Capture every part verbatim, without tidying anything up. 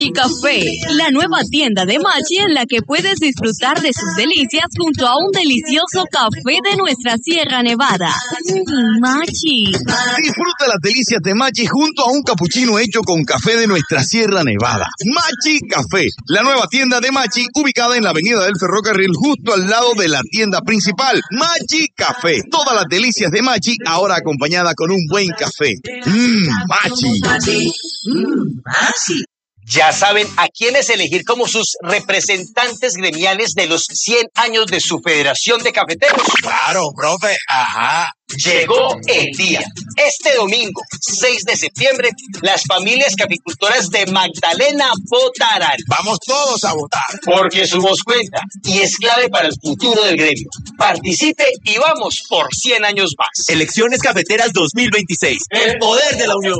Machi Café, la nueva tienda de Machi en la que puedes disfrutar de sus delicias junto a un delicioso café de nuestra Sierra Nevada. Mm, Machi. Disfruta las delicias de Machi junto a un capuchino hecho con café de nuestra Sierra Nevada. Machi Café, la nueva tienda de Machi ubicada en la avenida del Ferrocarril justo al lado de la tienda principal. Machi Café, todas las delicias de Machi ahora acompañada con un buen café. Mmm, Machi. Machi. Mmm, Machi. Ya saben a quiénes elegir como sus representantes gremiales de los cien años de su Federación de Cafeteros. Claro, profe, ajá. Llegó el día. Este domingo, seis de septiembre, las familias caficultoras de Magdalena votarán. Vamos todos a votar. Porque su voz cuenta y es clave para el futuro del gremio. Participe y vamos por cien años más. Elecciones Cafeteras dos mil veintiséis. El poder de la unión.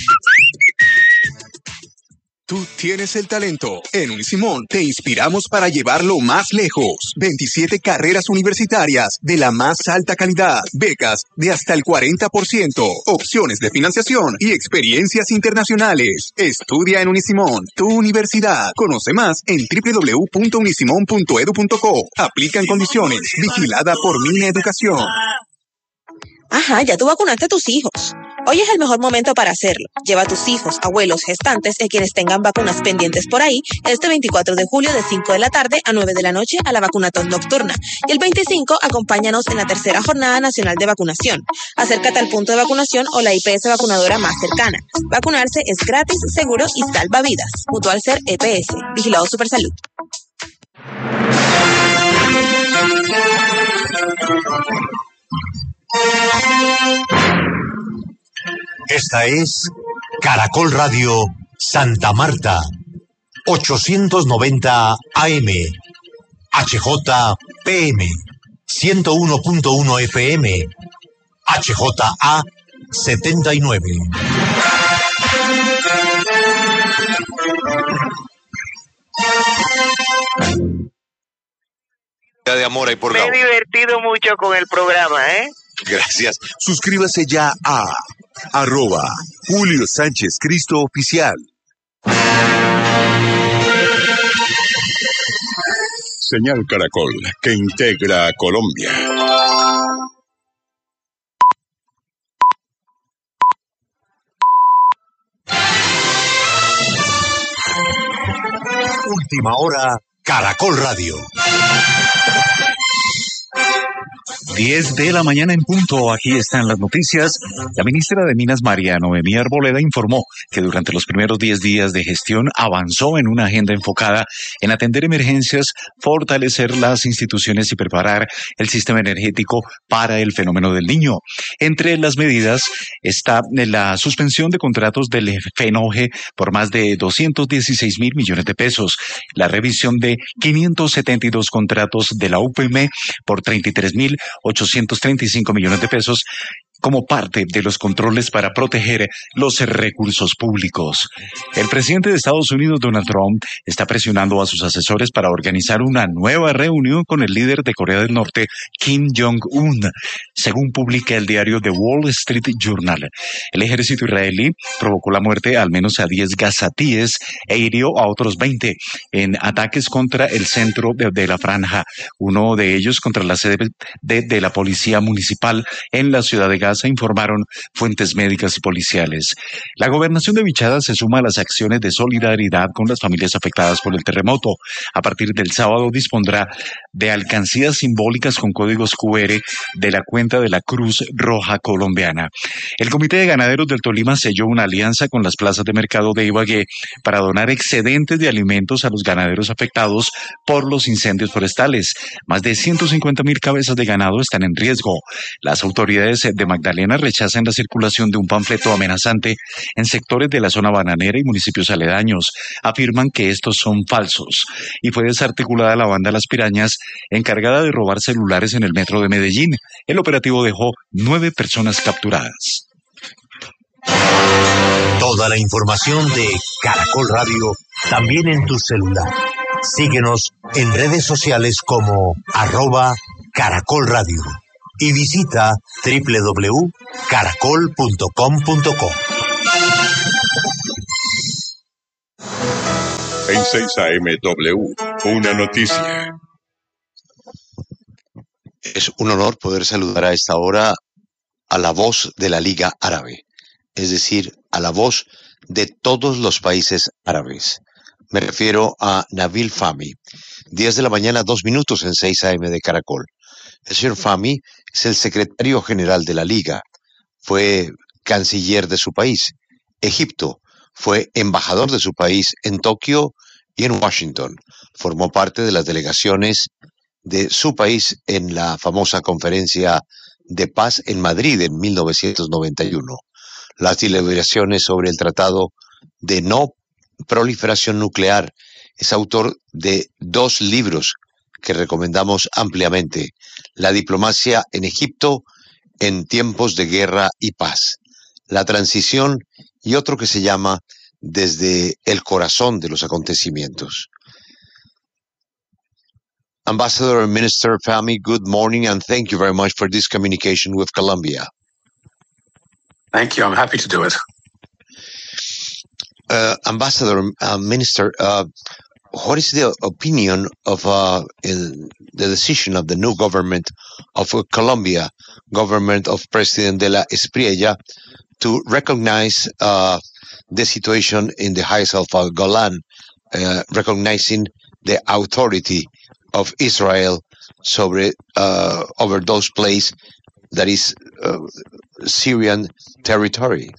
Tú tienes el talento. En Unisimón te inspiramos para llevarlo más lejos. veintisiete carreras universitarias de la más alta calidad. Becas de hasta el cuarenta por ciento. Opciones de financiación y experiencias internacionales. Estudia en Unisimón, tu universidad. Conoce más en doble u doble u doble u punto unisimón punto edu punto co. Aplican condiciones. Vigilada por Mine Educación. Ajá, ya tú vacunaste a tus hijos. Hoy es el mejor momento para hacerlo. Lleva a tus hijos, abuelos, gestantes y quienes tengan vacunas pendientes por ahí este veinticuatro de julio de cinco de la tarde a nueve de la noche a la vacunatón nocturna. Y el veinticinco, acompáñanos en la tercera jornada nacional de vacunación. Acércate al punto de vacunación o la I P S vacunadora más cercana. Vacunarse es gratis, seguro y salva vidas. Mutual Ser E P S. Vigilado Supersalud. Esta es Caracol Radio Santa Marta, ochocientos noventa A M, H J P M, ciento uno punto uno F M, H J A setenta y nueve. De amor ahí por Me he divertido mucho con el programa, ¿eh? Gracias. Suscríbase ya a arroba Julio Sánchez Cristo Oficial. Señal Caracol, que integra a Colombia. Última hora, Caracol Radio. diez de la mañana en punto, aquí están las noticias. La ministra de Minas, María Noemí Arboleda, informó que durante los primeros diez días de gestión avanzó en una agenda enfocada en atender emergencias, fortalecer las instituciones y preparar el sistema energético para el fenómeno del Niño. Entre las medidas está la suspensión de contratos del FENOGE por más de doscientos dieciséis mil millones de pesos, la revisión de quinientos setenta y dos contratos de la U P M por treinta y tres mil ochocientos treinta y cinco millones de pesos como parte de los controles para proteger los recursos públicos. El presidente de Estados Unidos, Donald Trump, está presionando a sus asesores para organizar una nueva reunión con el líder de Corea del Norte, Kim Jong-un, según publica el diario The Wall Street Journal. El ejército israelí provocó la muerte al menos a diez gazatíes e hirió a otros veinte en ataques contra el centro de, de la franja, uno de ellos contra la sede de, de la policía municipal en la ciudad de Gaza, informaron fuentes médicas y policiales. La gobernación de Vichada se suma a las acciones de solidaridad con las familias afectadas por el terremoto. A partir del sábado dispondrá de alcancías simbólicas con códigos Q R de la cuenta de la Cruz Roja Colombiana. El Comité de Ganaderos del Tolima selló una alianza con las plazas de mercado de Ibagué para donar excedentes de alimentos a los ganaderos afectados por los incendios forestales. Más de ciento cincuenta mil cabezas de ganado están en riesgo. Las autoridades de Magdalena rechazan la circulación de un panfleto amenazante en sectores de la zona bananera y municipios aledaños. Afirman que estos son falsos. Y fue desarticulada la banda Las Pirañas, encargada de robar celulares en el metro de Medellín. El operativo dejó nueve personas capturadas. Toda la información de Caracol Radio también en tu celular. Síguenos en redes sociales como arroba Caracol Radio. Y visita doble u doble u doble u punto caracol punto com punto co. En seis A M W, una noticia. Es un honor poder saludar a esta hora a la voz de la Liga Árabe, es decir, a la voz de todos los países árabes. Me refiero a Nabil Fahmy. diez de la mañana, dos minutos en seis A M de Caracol. El señor Fahmy es el secretario general de la Liga. Fue canciller de su país. Egipto. Fue embajador de su país en Tokio y en Washington. Formó parte de las delegaciones de su país en la famosa conferencia de paz en Madrid en mil novecientos noventa y uno. Las deliberaciones sobre el Tratado de No Proliferación Nuclear. Es autor de dos libros que recomendamos ampliamente: La diplomacia en Egipto en tiempos de guerra y paz, La transición, y otro que se llama Desde el corazón de los acontecimientos. Ambassador and Minister Fahmy, good morning, and thank you very much for this communication with Colombia. Thank you. I'm happy to do it. Uh, Ambassador, uh, Minister, uh, what is the opinion of uh, in the decision of the new government of uh, Colombia, government of President de la Espriella, to recognize uh, the situation in the heights of uh, Golan, uh, recognizing the authority of Israel sobre, uh, over those places that is uh, Syrian territory?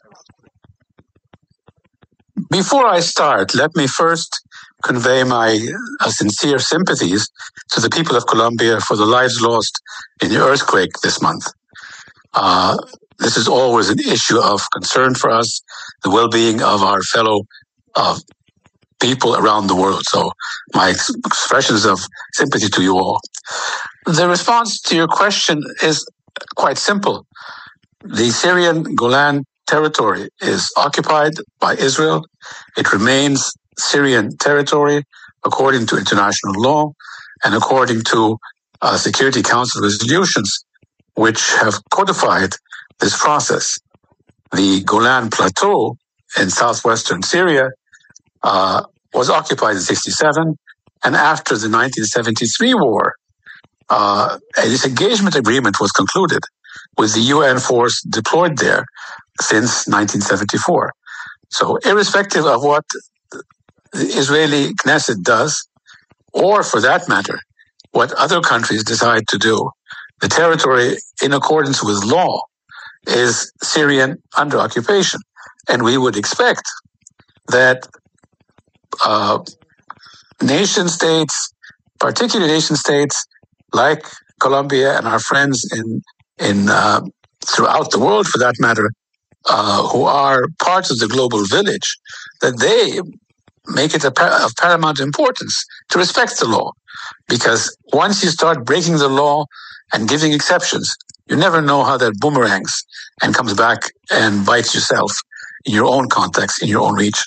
Before I start, let me first convey my uh, sincere sympathies to the people of Colombia for the lives lost in the earthquake this month. Uh, this is always an issue of concern for us, the well-being of our fellow uh, people around the world. So my expressions of sympathy to you all. The response to your question is quite simple. The Syrian Golan territory is occupied by Israel. It remains Syrian territory according to international law and according to uh, Security Council resolutions which have codified this process. The Golan Plateau in southwestern Syria uh, was occupied in sixty-seven, and after the nineteen seventy-three war, uh, a disengagement agreement was concluded with the U N force deployed there since nineteen seventy-four. So irrespective of what the Israeli Knesset does, or for that matter, what other countries decide to do, the territory in accordance with law is Syrian under occupation. And we would expect that uh, nation states, particularly nation states like Colombia and our friends in in uh, throughout the world, for that matter, uh, who are parts of the global village, that they make it a par- of paramount importance to respect the law. Because once you start breaking the law and giving exceptions, you never know how that boomerangs and comes back and bites yourself in your own context, in your own reach.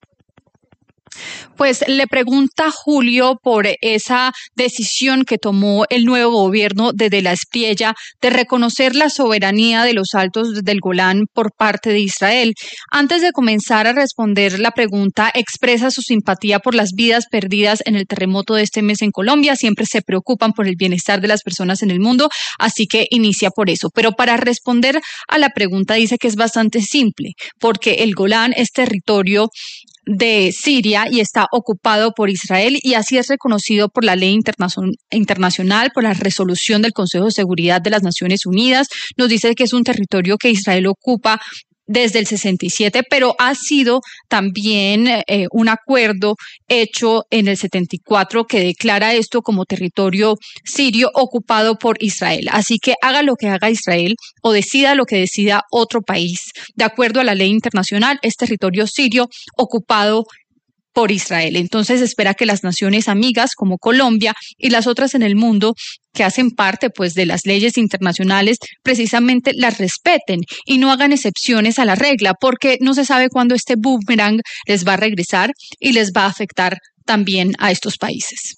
Pues le pregunta Julio por esa decisión que tomó el nuevo gobierno desde la Espriella de reconocer la soberanía de los Altos del Golán por parte de Israel. Antes de comenzar a responder la pregunta, expresa su simpatía por las vidas perdidas en el terremoto de este mes en Colombia. Siempre se preocupan por el bienestar de las personas en el mundo, así que inicia por eso. Pero para responder a la pregunta dice que es bastante simple, porque el Golán es territorio de Siria y está ocupado por Israel, y así es reconocido por la ley internacion- internacional, por la resolución del Consejo de Seguridad de las Naciones Unidas. Nos dice que es un territorio que Israel ocupa desde el sesenta y siete, pero ha sido también eh, un acuerdo hecho en el setenta y cuatro que declara esto como territorio sirio ocupado por Israel. Así que haga lo que haga Israel o decida lo que decida otro país, de acuerdo a la ley internacional, es territorio sirio ocupado por Israel. Entonces espera que las naciones amigas como Colombia y las otras en el mundo que hacen parte pues de las leyes internacionales precisamente las respeten y no hagan excepciones a la regla, porque no se sabe cuándo este boomerang les va a regresar y les va a afectar también a estos países.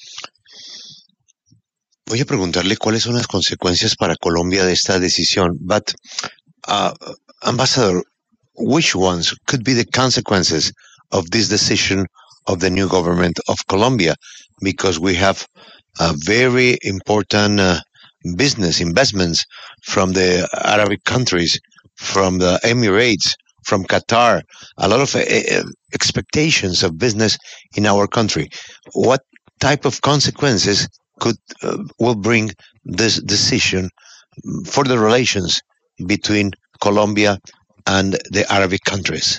Voy a preguntarle cuáles son las consecuencias para Colombia de esta decisión. But, uh, Ambassador, which ones could be the consequences of this decision of the new government of Colombia, because we have uh, very important uh, business investments from the Arabic countries, from the Emirates, from Qatar, a lot of uh, expectations of business in our country. What type of consequences could uh, will bring this decision for the relations between Colombia and the Arabic countries?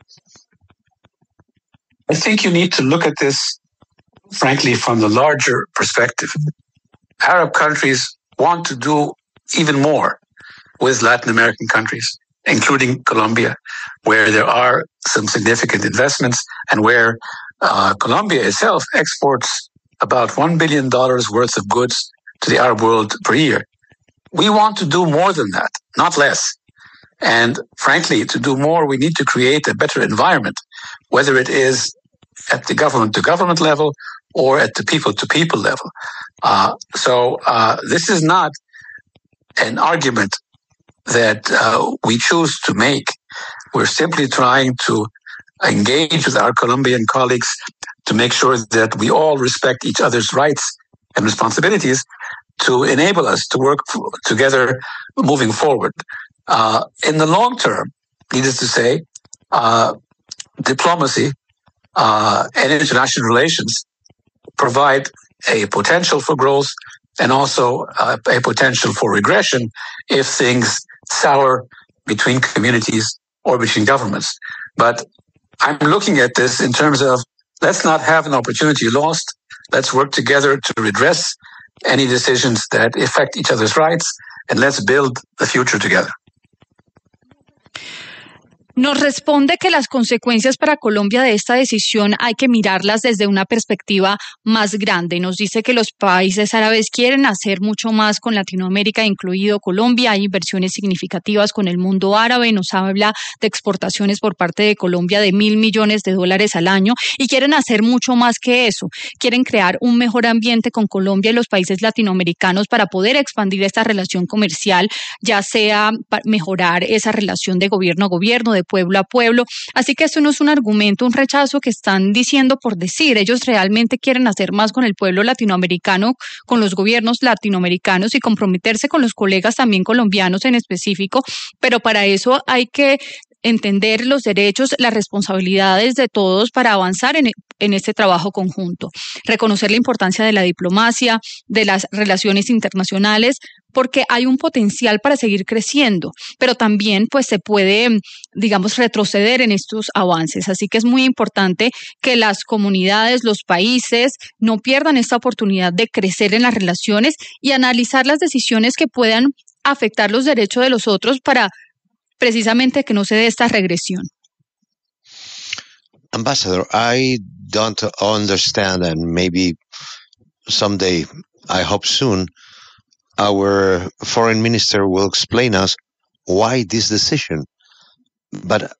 I think you need to look at this, frankly, from the larger perspective. Arab countries want to do even more with Latin American countries, including Colombia, where there are some significant investments and where uh, Colombia itself exports about one billion dollars worth of goods to the Arab world per year. We want to do more than that, not less. And frankly, to do more, we need to create a better environment, whether it is at the government-to-government level or at the people-to-people level. Uh, so uh, this is not an argument that uh, we choose to make. We're simply trying to engage with our Colombian colleagues to make sure that we all respect each other's rights and responsibilities to enable us to work f- together moving forward. Uh, in the long term, needless to say, uh, diplomacy uh, and international relations provide a potential for growth and also uh, a potential for regression if things sour between communities or between governments. But I'm looking at this in terms of let's not have an opportunity lost. Let's work together to redress any decisions that affect each other's rights, and let's build the future together. Nos responde que las consecuencias para Colombia de esta decisión hay que mirarlas desde una perspectiva más grande. Nos dice que los países árabes quieren hacer mucho más con Latinoamérica, incluido Colombia. Hay inversiones significativas con el mundo árabe. Nos habla de exportaciones por parte de Colombia de mil millones de dólares al año y quieren hacer mucho más que eso. Quieren crear un mejor ambiente con Colombia y los países latinoamericanos para poder expandir esta relación comercial, ya sea para mejorar esa relación de gobierno a gobierno, de pueblo a pueblo. Así que esto no es un argumento, un rechazo que están diciendo por decir. Ellos realmente quieren hacer más con el pueblo latinoamericano, con los gobiernos latinoamericanos y comprometerse con los colegas también colombianos en específico, pero para eso hay que entender los derechos, las responsabilidades de todos para avanzar en, en este trabajo conjunto. Reconocer la importancia de la diplomacia, de las relaciones internacionales, porque hay un potencial para seguir creciendo, pero también pues se puede, digamos, retroceder en estos avances. Así que es muy importante que las comunidades, los países no pierdan esta oportunidad de crecer en las relaciones y analizar las decisiones que puedan afectar los derechos de los otros para precisamente que no se dé esta regresión. Ambassador, I don't understand, and maybe someday, I hope soon, our foreign minister will explain us why this decision. But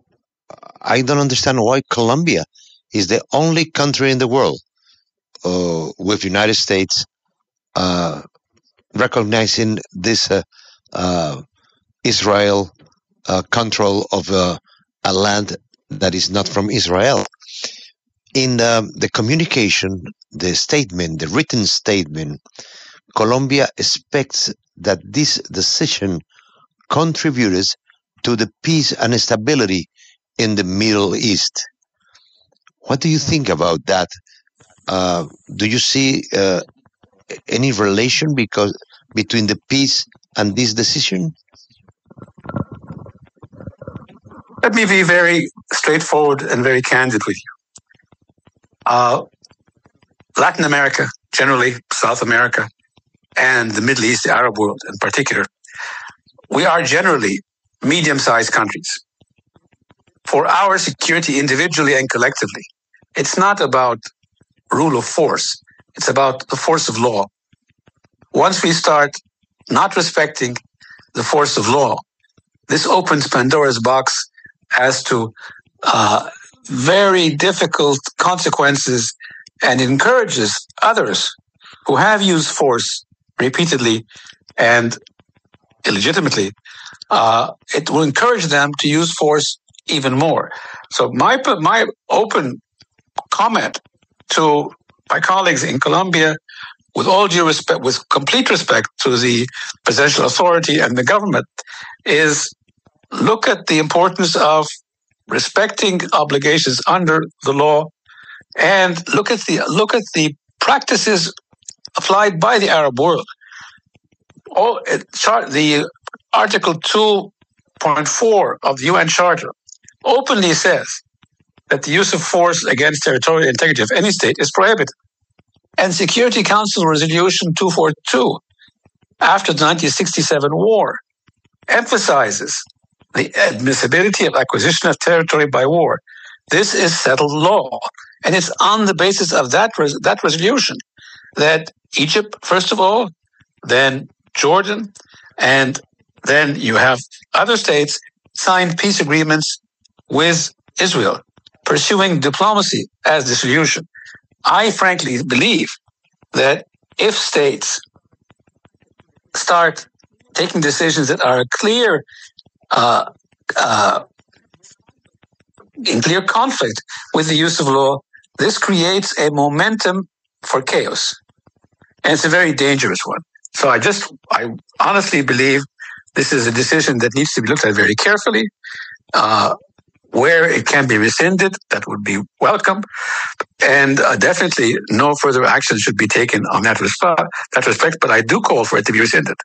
I don't understand why Colombia is the only country in the world uh, with United States uh, recognizing this uh, uh, Israel uh, control of uh, a land that is not from Israel. In the, the communication, the statement, the written statement, Colombia expects that this decision contributes to the peace and stability in the Middle East. What do you think about that? Uh, do you see uh, any relation because between the peace and this decision? Let me be very straightforward and very candid with you. Uh, Latin America, generally South America, and the Middle East, the Arab world in particular, we are generally medium-sized countries. For our security individually and collectively, it's not about rule of force. It's about the force of law. Once we start not respecting the force of law, this opens Pandora's box as to uh, very difficult consequences and encourages others who have used force repeatedly and illegitimately. Uh, it will encourage them to use force even more. So my my open comment to my colleagues in Colombia, with all due respect, with complete respect to the presidential authority and the government, is look at the importance of respecting obligations under the law, and look at the look at the practices applied by the Arab world. All it, the Article two point four of the U N Charter openly says that the use of force against territorial integrity of any state is prohibited. And Security Council Resolution two forty-two, after the nineteen sixty-seven war, emphasizes the admissibility of acquisition of territory by war. This is settled law. And it's on the basis of that, res- that resolution that Egypt, first of all, then Jordan, and then you have other states signed peace agreements with Israel, pursuing diplomacy as the solution. I frankly believe that if states start taking decisions that are clear, uh, uh, in clear conflict with the use of law, this creates a momentum for chaos. And it's a very dangerous one. So I just, I honestly believe this is a decision that needs to be looked at very carefully. Uh, where it can be rescinded, that would be welcome. And uh, definitely no further action should be taken on that, resp- that respect, but I do call for it to be rescinded.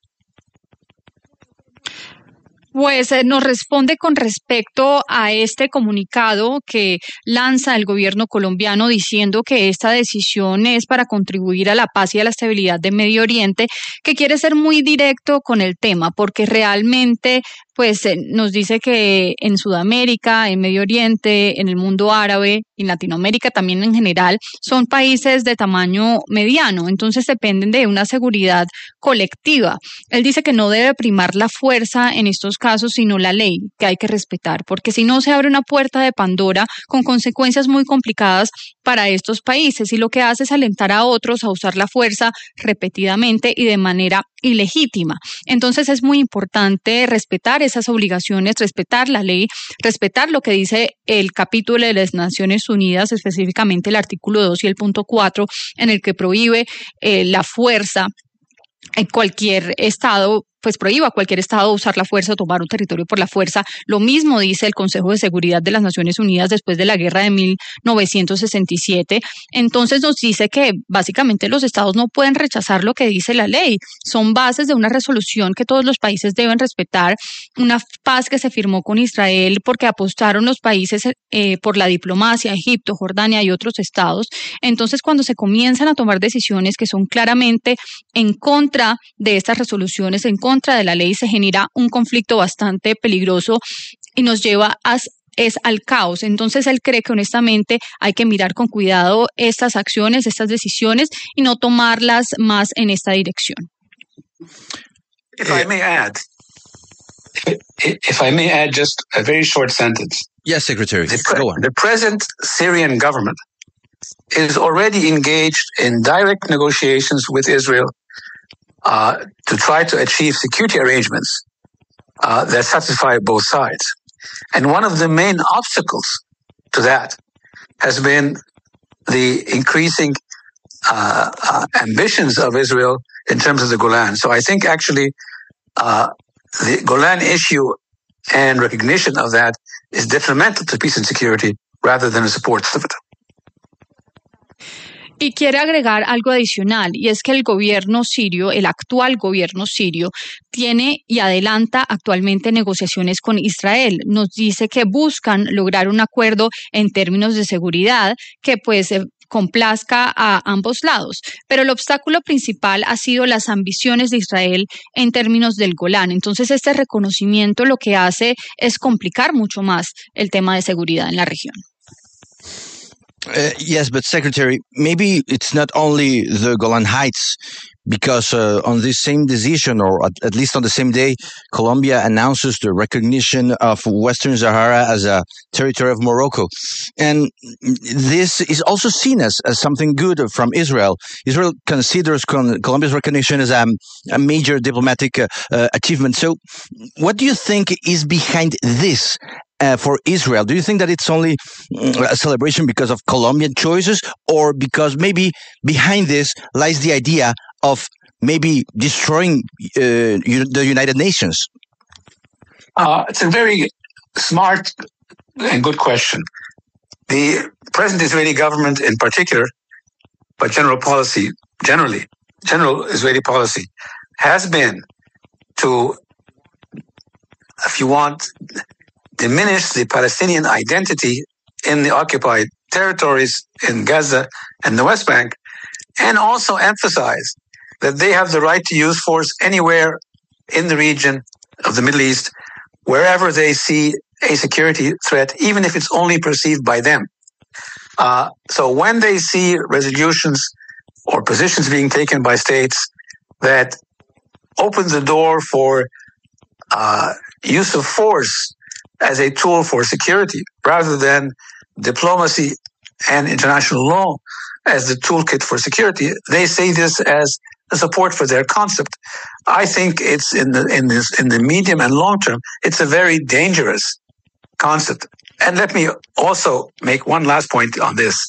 Pues eh, nos responde con respecto a este comunicado que lanza el gobierno colombiano diciendo que esta decisión es para contribuir a la paz y a la estabilidad de Medio Oriente, que quiere ser muy directo con el tema, porque realmente pues eh, nos dice que en Sudamérica, en Medio Oriente, en el mundo árabe, en Latinoamérica también en general, son países de tamaño mediano, entonces dependen de una seguridad colectiva. Él dice que no debe primar la fuerza en estos casos, sino la ley, que hay que respetar, porque si no se abre una puerta de Pandora con consecuencias muy complicadas para estos países, y lo que hace es alentar a otros a usar la fuerza repetidamente y de manera ilegítima. Entonces es muy importante respetar esas obligaciones, respetar la ley, respetar lo que dice el capítulo de las Naciones Unidas, específicamente el artículo dos y el punto cuatro, en el que prohíbe eh, la fuerza en cualquier estado, pues prohíba a cualquier estado usar la fuerza o tomar un territorio por la fuerza. Lo mismo dice el Consejo de Seguridad de las Naciones Unidas después de la guerra de mil novecientos sesenta y siete. Entonces nos dice que básicamente los estados no pueden rechazar lo que dice la ley. Son bases de una resolución que todos los países deben respetar, una paz que se firmó con Israel porque apostaron los países eh, por la diplomacia, Egipto, Jordania y otros estados. Entonces cuando se comienzan a tomar decisiones que son claramente en contra de estas resoluciones, en contra contra de la ley, se genera un conflicto bastante peligroso y nos lleva a, es al caos. Entonces él cree que honestamente hay que mirar con cuidado estas acciones, estas decisiones y no tomarlas más en esta dirección. If I may add, if I may add just a very short sentence. Yes, Secretary. The, pre- Go on. the present Syrian government is already engaged in direct negotiations with Israel Uh, to try to achieve security arrangements uh, that satisfy both sides. And one of the main obstacles to that has been the increasing uh, uh, ambitions of Israel in terms of the Golan. So I think actually uh, the Golan issue and recognition of that is detrimental to peace and security rather than a support of it. Y quiere agregar algo adicional, y es que el gobierno sirio, el actual gobierno sirio, tiene y adelanta actualmente negociaciones con Israel. Nos dice que buscan lograr un acuerdo en términos de seguridad que pues eh, complazca a ambos lados. Pero el obstáculo principal ha sido las ambiciones de Israel en términos del Golán. Entonces este reconocimiento lo que hace es complicar mucho más el tema de seguridad en la región. Uh, yes, but Secretary, maybe it's not only the Golan Heights, because uh, on this same decision, or at, at least on the same day, Colombia announces the recognition of Western Sahara as a territory of Morocco. And this is also seen as, as something good from Israel. Israel considers con- Colombia's recognition as a, a major diplomatic uh, uh, achievement. So what do you think is behind this? uh, for Israel? Do you think that it's only a celebration because of Colombian choices, or because maybe behind this lies the idea of maybe destroying uh, the United Nations? Uh, it's a very smart and good question. The present Israeli government in particular, but general policy, generally, general Israeli policy, has been to, if you want, diminish the Palestinian identity in the occupied territories in Gaza and the West Bank, and also emphasize that they have the right to use force anywhere in the region of the Middle East, wherever they see a security threat, even if it's only perceived by them. Uh, so when they see resolutions or positions being taken by states that open the door for uh, use of force as a tool for security, rather than diplomacy and international law as the toolkit for security, they see this as a support for their concept. I think it's in the in this in the medium and long term, it's a very dangerous concept. And let me also make one last point on this.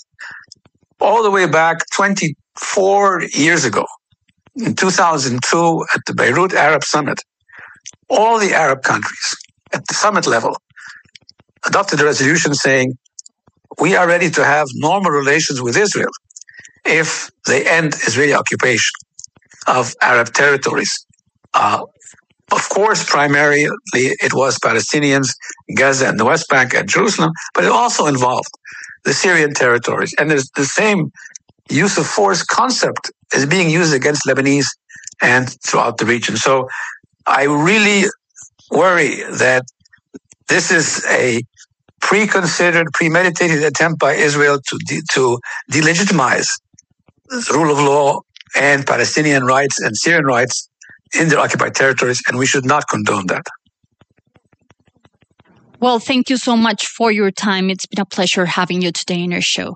All the way back twenty-four years ago, in two thousand two, at the Beirut Arab Summit, all the Arab countries at the summit level adopted a resolution saying, we are ready to have normal relations with Israel if they end Israeli occupation of Arab territories. Uh, of course, primarily it was Palestinians, Gaza and the West Bank and Jerusalem, but it also involved the Syrian territories. And there's the same use of force concept is being used against Lebanese and throughout the region. So I really worry that this is a pre-considered, premeditated attempt by Israel to de- to delegitimize the rule of law and Palestinian rights and Syrian rights in their occupied territories, and we should not condone that. Well, thank you so much for your time. It's been a pleasure having you today in our show.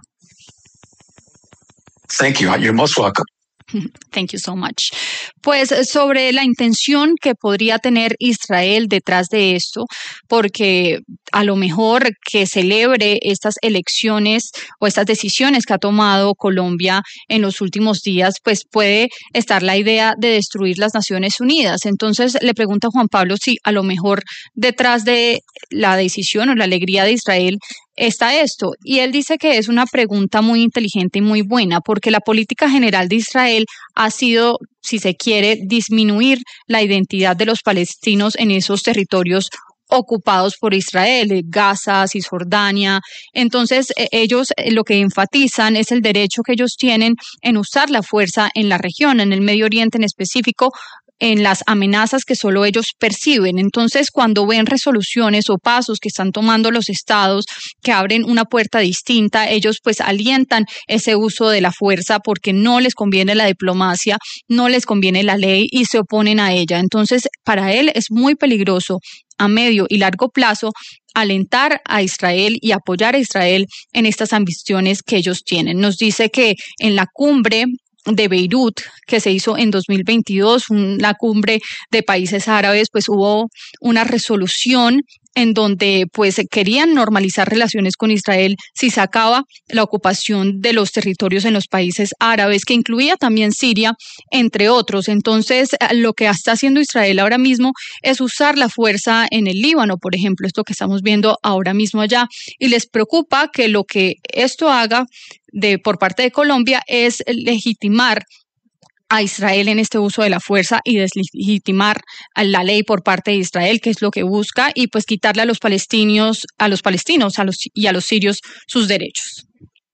Thank you. You're most welcome. Thank you so much. Pues sobre la intención que podría tener Israel detrás de esto, porque a lo mejor que celebre estas elecciones o estas decisiones que ha tomado Colombia en los últimos días, pues puede estar la idea de destruir las Naciones Unidas. Entonces le pregunta a Juan Pablo si a lo mejor detrás de la decisión o la alegría de Israel está esto. Y él dice que es una pregunta muy inteligente y muy buena, porque la política general de Israel ha sido, si se quiere, disminuir la identidad de los palestinos en esos territorios ocupados por Israel, Gaza, Cisjordania. Entonces, ellos lo que enfatizan es el derecho que ellos tienen en usar la fuerza en la región, en el Medio Oriente en específico, en las amenazas que solo ellos perciben. Entonces, cuando ven resoluciones o pasos que están tomando los estados que abren una puerta distinta, ellos pues alientan ese uso de la fuerza porque no les conviene la diplomacia, no les conviene la ley y se oponen a ella. Entonces, para él es muy peligroso a medio y largo plazo alentar a Israel y apoyar a Israel en estas ambiciones que ellos tienen. Nos dice que en la cumbre de Beirut, que se hizo en dos mil veintidós, una cumbre de países árabes, pues hubo una resolución en donde pues querían normalizar relaciones con Israel si se acaba la ocupación de los territorios en los países árabes, que incluía también Siria, entre otros. Entonces, lo que está haciendo Israel ahora mismo es usar la fuerza en el Líbano, por ejemplo, esto que estamos viendo ahora mismo allá, y les preocupa que lo que esto haga de por parte de Colombia es legitimar a Israel en este uso de la fuerza y deslegitimar la ley por parte de Israel, que es lo que busca, y pues quitarle a los palestinos, a los palestinos a los, y a los sirios sus derechos.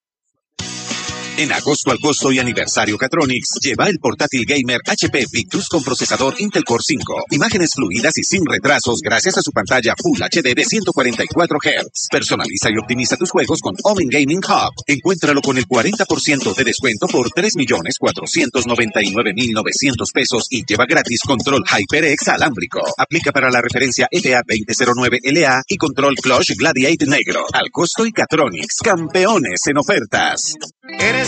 En agosto al costo y aniversario Catronics, lleva el portátil gamer H P Victus con procesador Intel Core cinco. Imágenes fluidas y sin retrasos gracias a su pantalla Full H D de ciento cuarenta y cuatro hertz. Personaliza y optimiza tus juegos con Omen Gaming Hub. Encuéntralo con el cuarenta por ciento de descuento por tres millones cuatrocientos noventa y nueve mil novecientos pesos y lleva gratis control HyperX alámbrico. Aplica para la referencia F A veinte cero nueve L A y control Clutch Gladiate negro. Al costo y Catronics, campeones en ofertas. Eres